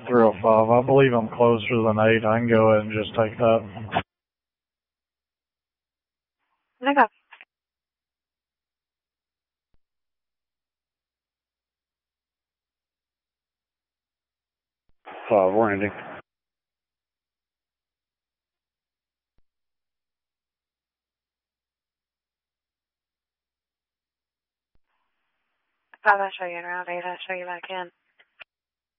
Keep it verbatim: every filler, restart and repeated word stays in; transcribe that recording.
three oh five. I believe I'm closer than eight. I can go ahead and just take that. Okay. Five, landing. Five, I show you in route eight, I show you back in.